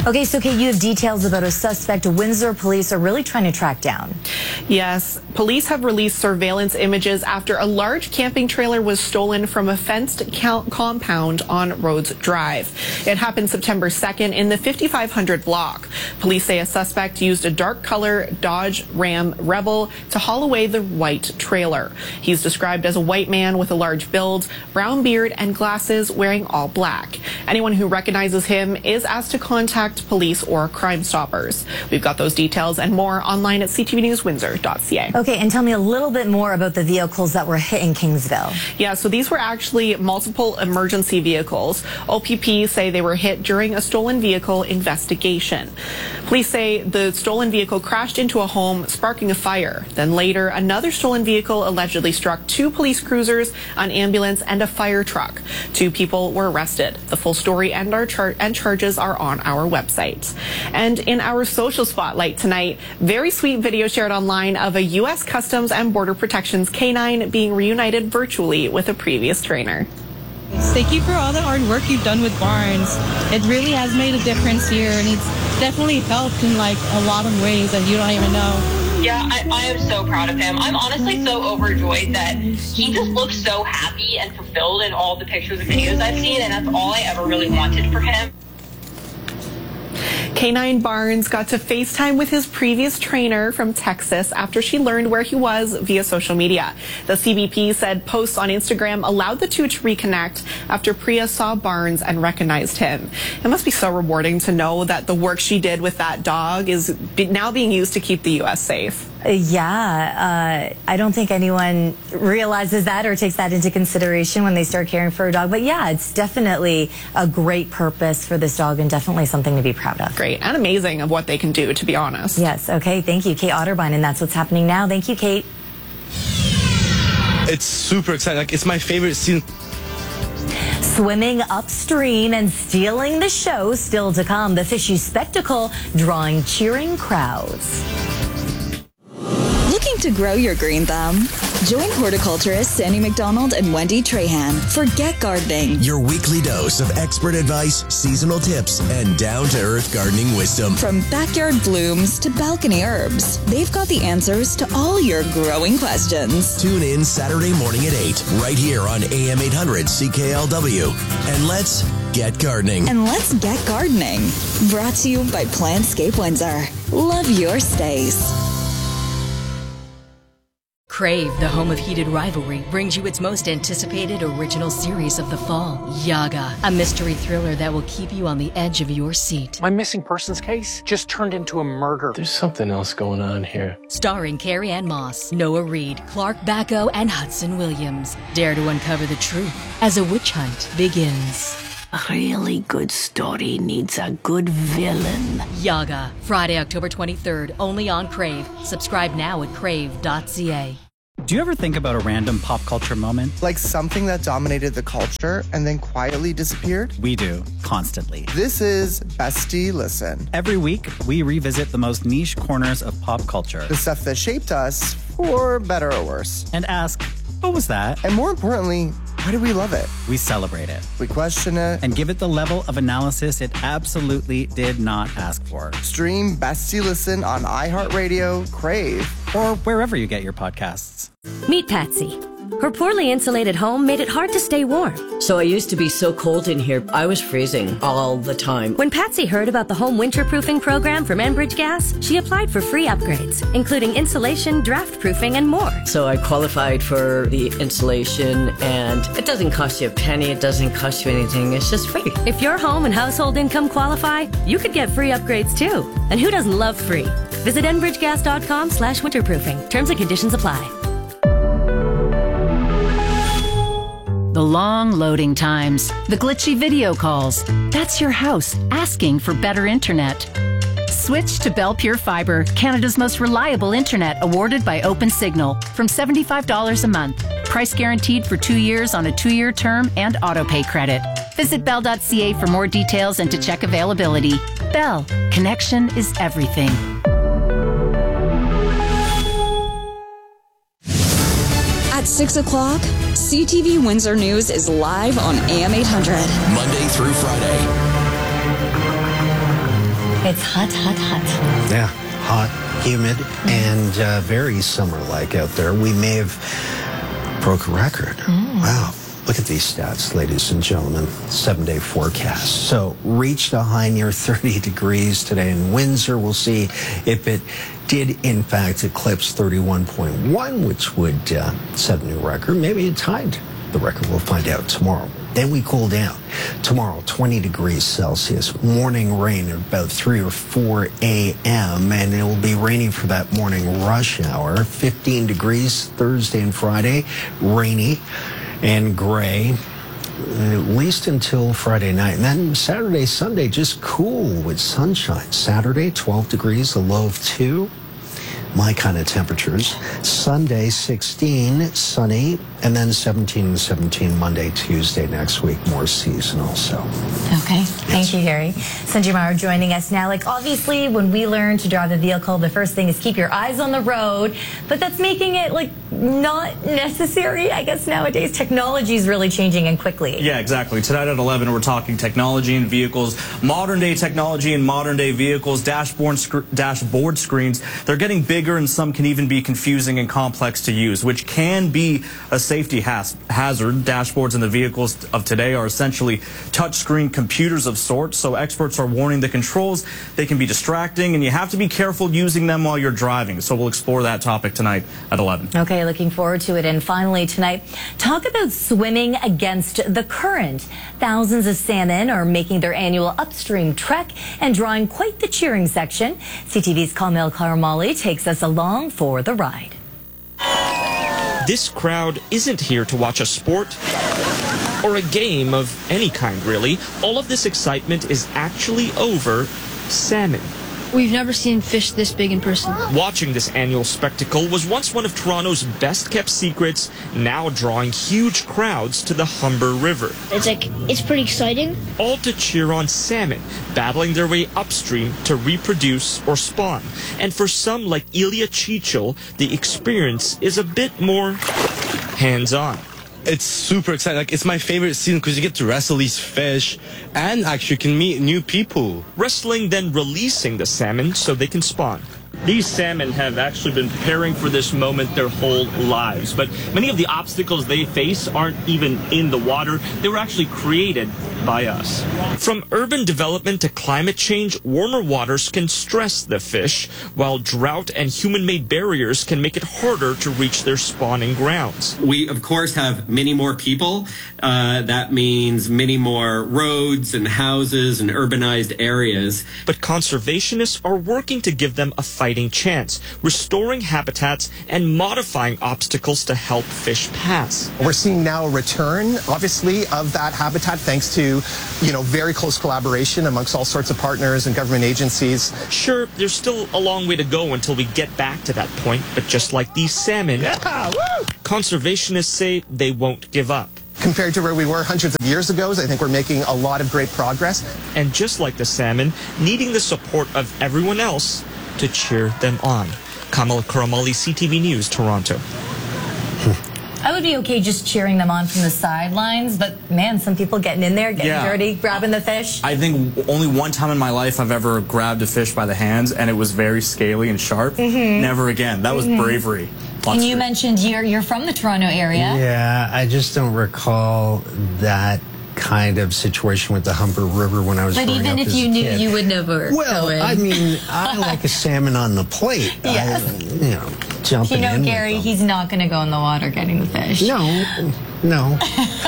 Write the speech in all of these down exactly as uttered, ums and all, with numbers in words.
Okay, so Kate, you have details about a suspect Windsor police are really trying to track down. Yes, police have released surveillance images after a large camping trailer was stolen from a fenced compound on Rhodes Drive. It happened September second in the fifty-five hundred block. Police say a suspect used a dark color Dodge Ram Rebel to haul away the white trailer. He's described as a white man with a large build, brown beard, and glasses, wearing all black. Anyone who recognizes him is asked to contact police or Crime Stoppers. We've got those details and more online at c t v news windsor dot c a. Okay, and tell me a little bit more about the vehicles that were hit in Kingsville. Yeah, so these were actually multiple emergency vehicles. O P P say they were hit during a stolen vehicle investigation. Police say the stolen vehicle crashed into a home, sparking a fire. Then later, another stolen vehicle allegedly struck two police cruisers, an ambulance, and a fire truck. Two people were arrested. The full story and our char and charges are on our website. And in our social spotlight tonight, very sweet video shared online of a U S Customs and Border Protection's canine being reunited virtually with a previous trainer. Thank you for all the hard work you've done with Barnes. It really has made a difference here, and it's definitely helped in like a lot of ways that you don't even know. Yeah, I, I am so proud of him. I'm honestly so overjoyed that he just looks so happy and fulfilled in all the pictures and videos I've seen, and that's all I ever really wanted for him. Canine Barnes got to FaceTime with his previous trainer from Texas after she learned where he was via social media. The C B P said posts on Instagram allowed the two to reconnect after Priya saw Barnes and recognized him. It must be so rewarding to know that the work she did with that dog is now being used to keep the U S safe. Yeah, uh, I don't think anyone realizes that or takes that into consideration when they start caring for a dog. But yeah, it's definitely a great purpose for this dog and definitely something to be proud of. Great and amazing of what they can do, to be honest. Yes, okay, thank you, Kate Otterbein, and that's what's happening now. Thank you, Kate. It's super exciting. Like, it's my favorite season. Swimming upstream and stealing the show still to come. The fishy spectacle drawing cheering crowds. Looking to grow your green thumb? Join horticulturists Sandy McDonald and Wendy Trahan for Get Gardening. Your weekly dose of expert advice, seasonal tips, and down-to-earth gardening wisdom. From backyard blooms to balcony herbs, they've got the answers to all your growing questions. Tune in Saturday morning at eight, right here on A M eight hundred C K L W. And let's get gardening. And let's get gardening. Brought to you by Plantscape Windsor. Love your space. Crave, the home of heated rivalry, brings you its most anticipated original series of the fall, Yaga, a mystery thriller that will keep you on the edge of your seat. My missing persons case just turned into a murder. There's something else going on here. Starring Carrie Ann Moss, Noah Reid, Clark Bacco, and Hudson Williams. Dare to uncover the truth as a witch hunt begins. A really good story needs a good villain. Yaga, Friday, October twenty-third, only on Crave. Subscribe now at crave dot c a. Do you ever think about a random pop culture moment? Like something that dominated the culture and then quietly disappeared? We do, constantly. This is Bestie Listen. Every week, we revisit the most niche corners of pop culture. The stuff that shaped us, for better or worse. And ask, what was that? And more importantly, why do we love it? We celebrate it. We question it. And give it the level of analysis it absolutely did not ask for. Stream Bestie Listen on iHeartRadio, Crave, or wherever you get your podcasts. Meet Patsy. Her poorly insulated home made it hard to stay warm. So I used to be so cold in here, I was freezing all the time. When Patsy heard about the home winterproofing program from Enbridge Gas, she applied for free upgrades, including insulation, draft proofing, and more. So I qualified for the insulation, and it doesn't cost you a penny, it doesn't cost you anything, it's just free. If your home and household income qualify, you could get free upgrades too. And who doesn't love free? Visit enbridgegas.com slash winterproofing. Terms and conditions apply. The long loading times, the glitchy video calls. That's your house asking for better internet. Switch to Bell Pure Fiber, Canada's most reliable internet, awarded by OpenSignal, from seventy-five dollars a month. Price guaranteed for two years on a two-year term and auto-pay credit. Visit bell dot c a for more details and to check availability. Bell, connection is everything. At six o'clock, C T V Windsor News is live on A M eight hundred. Monday through Friday. It's hot, hot, hot. Yeah, hot, humid, mm. and uh, very summer-like out there. We may have broke a record. Mm. Wow. Look at these stats, ladies and gentlemen. Seven-day forecast. So reached a high near thirty degrees today in Windsor. We'll see if it did, in fact, eclipse thirty-one point one, which would uh, set a new record. Maybe it tied the record. We'll find out tomorrow. Then we cool down. Tomorrow, twenty degrees Celsius. Morning rain at about three or four a m And it will be raining for that morning rush hour. fifteen degrees Thursday and Friday. Rainy and gray, at least until Friday night. And then Saturday, Sunday, just cool with sunshine. Saturday, twelve degrees, a low of two. My kind of temperatures. Sunday, sixteen, sunny, and then seventeen and seventeen Monday, Tuesday next week, more seasonal. So, okay, yes. Thank you, Gary. Sanjay Mara joining us now. Like, obviously, when we learn to drive a vehicle, the first thing is keep your eyes on the road, but that's making it, like, not necessary. I guess nowadays technology is really changing and quickly. Yeah, exactly. Tonight at eleven, we're talking technology in vehicles, modern-day technology in modern-day vehicles, dashboard, sc dashboard screens. They're getting bigger, and some can even be confusing and complex to use, which can be a safety has hazard. Dashboards in the vehicles of today are essentially touchscreen computers of sorts, so experts are warning the controls. They can be distracting, and you have to be careful using them while you're driving. So we'll explore that topic tonight at eleven. Okay, looking forward to it. And finally tonight, talk about swimming against the current. Thousands of salmon are making their annual upstream trek and drawing quite the cheering section. C T V's Kamil Karamali takes us along for the ride. This crowd isn't here to watch a sport or a game of any kind, really. All of this excitement is actually over salmon. We've never seen fish this big in person. Watching this annual spectacle was once one of Toronto's best-kept secrets, now drawing huge crowds to the Humber River. It's like, it's pretty exciting. All to cheer on salmon, battling their way upstream to reproduce or spawn. And for some, like Ilya Chichel, the experience is a bit more hands-on. It's super exciting. Like, it's my favorite season because you get to wrestle these fish and actually can meet new people. Wrestling, then releasing the salmon so they can spawn. These salmon have actually been preparing for this moment their whole lives, but many of the obstacles they face aren't even in the water. They were actually created by us. From urban development to climate change, warmer waters can stress the fish, while drought and human-made barriers can make it harder to reach their spawning grounds. We, of course, have many more people. Uh, that means many more roads and houses and urbanized areas. But conservationists are working to give them a fighting chance, restoring habitats and modifying obstacles to help fish pass. We're seeing now a return, obviously, of that habitat thanks to, you know, very close collaboration amongst all sorts of partners and government agencies. Sure, there's still a long way to go until we get back to that point, but just like these salmon, yeah, woo! Conservationists say they won't give up. Compared to where we were hundreds of years ago, I think we're making a lot of great progress. And just like the salmon, needing the support of everyone else to cheer them on. Kamil Karamali, C T V News, Toronto. I would be okay just cheering them on from the sidelines, but man, some people getting in there, getting yeah. dirty, grabbing the fish. I think only one time in my life I've ever grabbed a fish by the hands, and it was very scaly and sharp. Mm-hmm. Never again. That was mm-hmm. bravery. And you mentioned you're, you're from the Toronto area. Yeah, I just don't recall that kind of situation with the Humber River when I was but growing even up if as you a knew, kid. you would never well go in. I mean, I like a salmon on the plate. Yes. I, you know, jumping you know in Gary, with them. he's not going to go in the water getting the fish. No, no.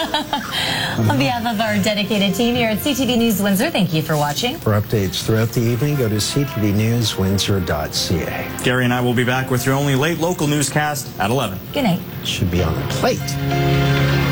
On behalf of our dedicated team here at C T V News Windsor, thank you for watching. For updates throughout the evening, go to c t v news windsor dot c a. Gary and I will be back with your only late local newscast at eleven. Good night. Should be on the plate.